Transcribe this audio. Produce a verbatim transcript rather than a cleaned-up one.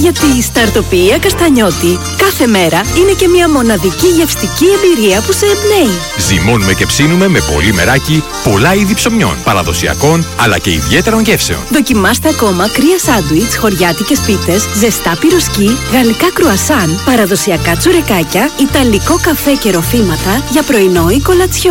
Γιατί η Σταρτοπία Καστανιώτη κάθε μέρα είναι και μια μοναδική γευστική εμπειρία που σε εμπνέει. Ζυμώνουμε και ψήνουμε με πολύ μεράκι, πολλά είδη ψωμιών, παραδοσιακών αλλά και ιδιαίτερων γεύσεων. Δοκιμάστε ακόμα κρύα σάντουιτς, χωριάτικες πίτες, ζεστά πυροσκή, γαλλικά κρουασάν, παραδοσιακά τσουρεκάκια, ιταλικό καφέ και ροφήματα για πρωινό ή κολατσιό.